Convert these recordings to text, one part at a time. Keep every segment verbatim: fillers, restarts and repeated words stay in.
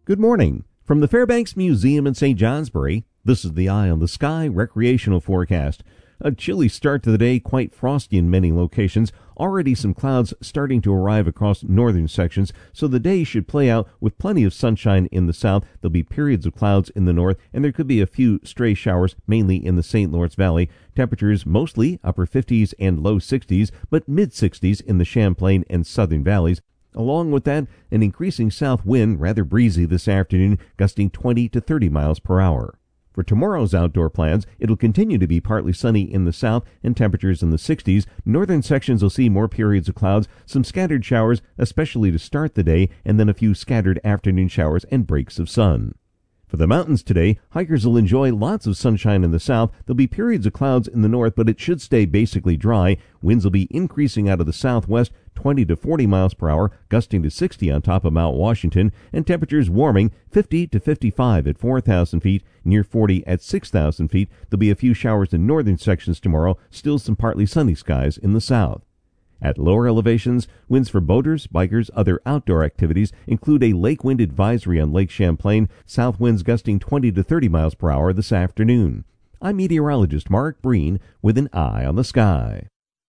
Good morning. From the Fairbanks Museum in Saint Johnsbury, this is the Eye on the Sky recreational forecast. A chilly start to the day, quite frosty in many locations. Already some clouds starting to arrive across northern sections, so the day should play out with plenty of sunshine in the south. There'll be periods of clouds in the north, and there could be a few stray showers, mainly in the Saint Lawrence Valley. Temperatures mostly upper fifties and low sixties, but mid-sixties in the Champlain and southern valleys. Along with that, an increasing south wind, rather breezy this afternoon, gusting twenty to thirty miles per hour. For tomorrow's outdoor plans, it'll continue to be partly sunny in the south and temperatures in the sixties. Northern sections will see more periods of clouds, some scattered showers, especially to start the day, and then a few scattered afternoon showers and breaks of sun. For the mountains today, hikers will enjoy lots of sunshine in the south. There'll be periods of clouds in the north, but it should stay basically dry. Winds will be increasing out of the southwest, twenty to forty miles per hour, gusting to sixty on top of Mount Washington, and temperatures warming fifty to fifty-five at four thousand feet, near forty at six thousand feet. There'll be a few showers in northern sections tomorrow, still some partly sunny skies in the south. At lower elevations, winds for boaters, bikers, other outdoor activities include a lake wind advisory on Lake Champlain, south winds gusting twenty to thirty miles per hour this afternoon. I'm meteorologist Mark Breen with an Eye on the Sky.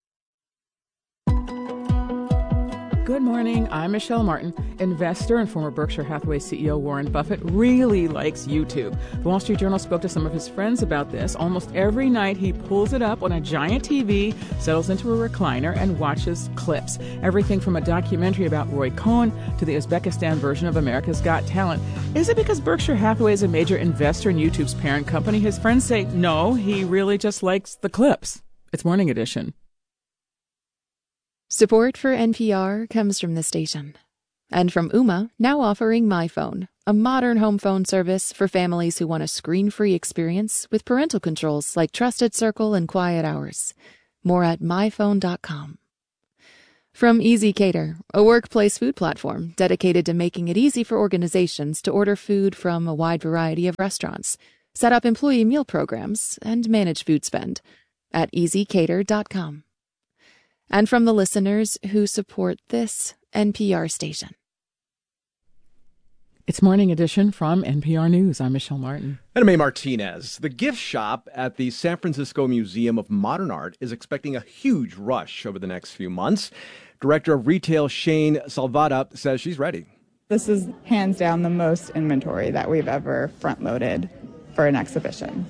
Good morning. I'm Michelle Martin. Investor and former Berkshire Hathaway C E O Warren Buffett really likes YouTube. The Wall Street Journal spoke to some of his friends about this. Almost every night he pulls it up on a giant T V, settles into a recliner, and watches clips. Everything from a documentary about Roy Cohn to the Uzbekistan version of America's Got Talent. Is it because Berkshire Hathaway is a major investor in YouTube's parent company? His friends say no, he really just likes the clips. It's Morning Edition. Support for N P R comes from the station. And from Ooma, now offering MyPhone, a modern home phone service for families who want a screen-free experience with parental controls like Trusted Circle and Quiet Hours. More at my phone dot com. From ezCater, a workplace food platform dedicated to making it easy for organizations to order food from a wide variety of restaurants, set up employee meal programs, and manage food spend at easy cater dot com. And from the listeners who support this N P R station. It's Morning Edition from N P R News. I'm Michelle Martin. And I'm Mae Martinez. The gift shop at the San Francisco Museum of Modern Art is expecting a huge rush over the next few months. Director of Retail Shane Salvata says she's ready. This is hands down the most inventory that we've ever front-loaded for an exhibition.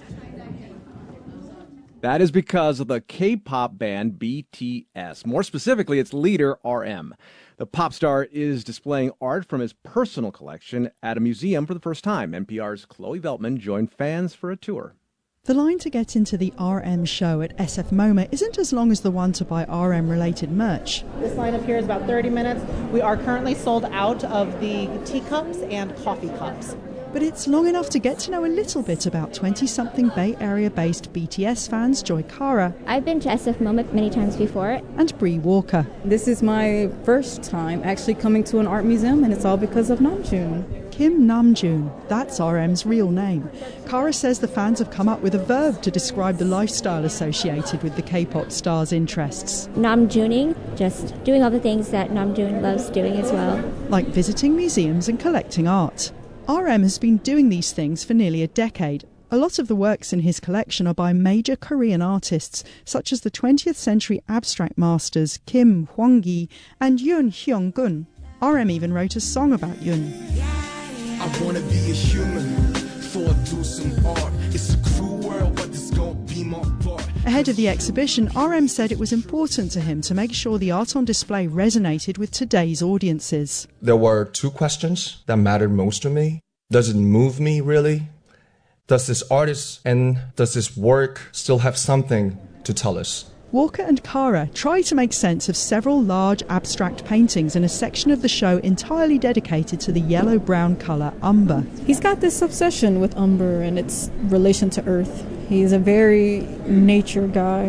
That is because of the K-pop band B T S. More specifically, its leader, R M. The pop star is displaying art from his personal collection at a museum for the first time. N P R's Chloe Veltman joined fans for a tour. The line to get into the R M show at S F MoMA isn't as long as the one to buy R M-related merch. This line up here is about thirty minutes. We are currently sold out of the teacups and coffee cups. But it's long enough to get to know a little bit about twenty-something Bay Area-based B T S fans Joy Kara. I've been to S F MoMA many times before. And Bree Walker. This is my first time actually coming to an art museum, and it's all because of Namjoon. Kim Namjoon, that's R M's real name. Kara says the fans have come up with a verb to describe the lifestyle associated with the K-pop star's interests. Namjooning, just doing all the things that Namjoon loves doing as well. Like visiting museums and collecting art. R M has been doing these things for nearly a decade. A lot of the works in his collection are by major Korean artists, such as the twentieth century abstract masters Kim Hwang-gi and Yoon Hyung-gun. R M even wrote a song about Yoon. I wanna be a human, for I do some art. It's a cruel world, but it's gonna be my part. Ahead of the exhibition, R M said it was important to him to make sure the art on display resonated with today's audiences. There were two questions that mattered most to me. Does it move me, really? Does this artist and does this work still have something to tell us? Walker and Kara try to make sense of several large abstract paintings in a section of the show entirely dedicated to the yellow-brown colour umber. He's got this obsession with umber and its relation to earth. He's a very nature guy.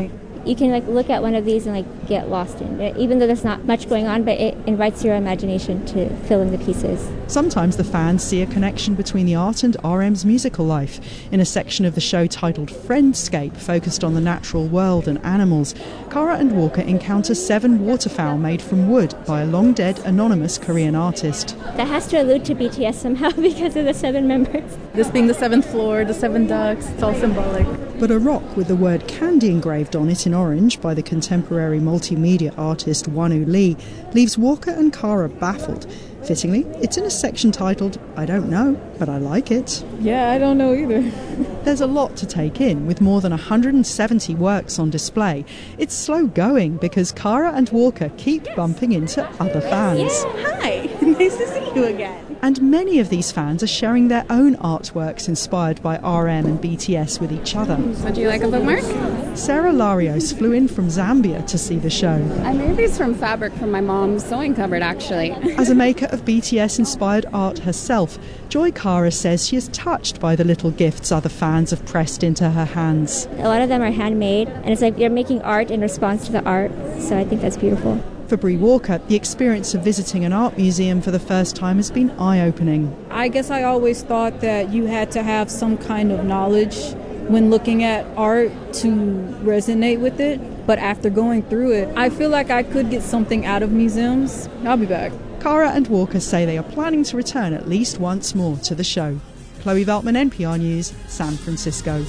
you can like look at one of these and like get lost in it, even though there's not much going on, but it invites your imagination to fill in the pieces. Sometimes the fans see a connection between the art and R M's musical life. In a section of the show titled Friendscape, focused on the natural world and animals, Kara and Walker encounter seven waterfowl made from wood by a long-dead anonymous Korean artist. That has to allude to B T S somehow because of the seven members. This being the seventh floor, the seven ducks, it's all symbolic. But a rock with the word candy engraved on it in orange by the contemporary multimedia artist Wonu Lee leaves Walker and Kara baffled. Fittingly, it's in a section titled, I don't know, but I like it. Yeah, I don't know either. There's a lot to take in, with more than one hundred seventy works on display. It's slow going because Kara and Walker keep bumping into other fans. Yeah, hi. Nice to see you again. And many of these fans are sharing their own artworks inspired by R M and B T S with each other. Would you like a bookmark? Sarah Larios flew in from Zambia to see the show. I made these from fabric from my mom's sewing cupboard, actually. As a maker of B T S-inspired art herself, Joy Kara says she is touched by the little gifts other fans have pressed into her hands. A lot of them are handmade, and it's like you're making art in response to the art, so I think that's beautiful. For Bree Walker, the experience of visiting an art museum for the first time has been eye-opening. I guess I always thought that you had to have some kind of knowledge when looking at art to resonate with it. But after going through it, I feel like I could get something out of museums. I'll be back. Kara and Walker say they are planning to return at least once more to the show. Chloe Veltman, N P R News, San Francisco.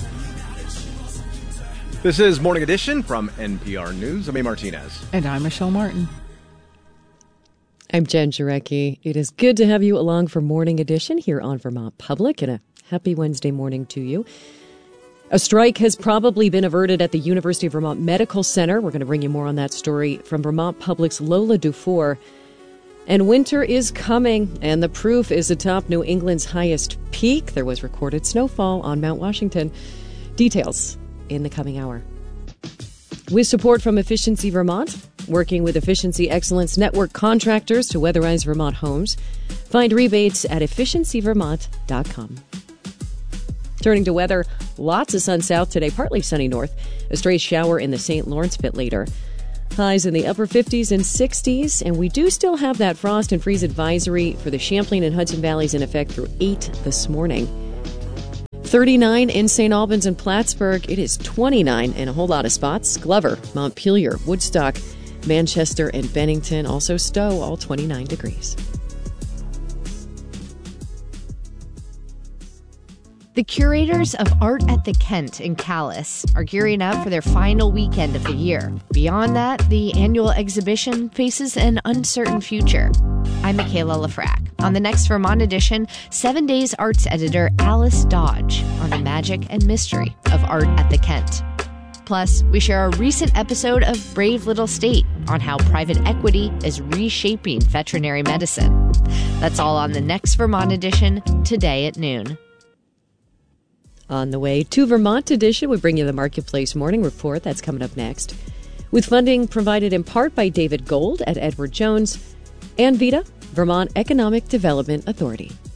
This is Morning Edition from N P R News. I'm A. Martinez. And I'm Michelle Martin. I'm Jen Jarecki. It is good to have you along for Morning Edition here on Vermont Public, and a happy Wednesday morning to you. A strike has probably been averted at the University of Vermont Medical Center. We're going to bring you more on that story from Vermont Public's Lola Dufour. And winter is coming, and the proof is atop New England's highest peak. There was recorded snowfall on Mount Washington. Details in the coming hour. With support from Efficiency Vermont, working with Efficiency Excellence Network contractors to weatherize Vermont homes. Find rebates at efficiency vermont dot com. Turning to weather, lots of sun south today, partly sunny north. A stray shower in the Saint Lawrence bit later. Highs in the upper fifties and sixties, and we do still have that frost and freeze advisory for the Champlain and Hudson Valleys in effect through eight this morning. thirty-nine in Saint Albans and Plattsburgh. It is twenty-nine in a whole lot of spots. Glover, Montpelier, Woodstock, Manchester, and Bennington. Also Stowe, all twenty-nine degrees. The curators of Art at the Kent in Calais are gearing up for their final weekend of the year. Beyond that, the annual exhibition faces an uncertain future. I'm Michaela Lafrac. On the next Vermont edition, Seven Days Arts editor Alice Dodge on the magic and mystery of Art at the Kent. Plus, we share a recent episode of Brave Little State on how private equity is reshaping veterinary medicine. That's all on the next Vermont edition, today at noon. On the way to Vermont Edition, we bring you the Marketplace Morning Report. That's coming up next. With funding provided in part by David Gold at Edward Jones and VITA, Vermont Economic Development Authority.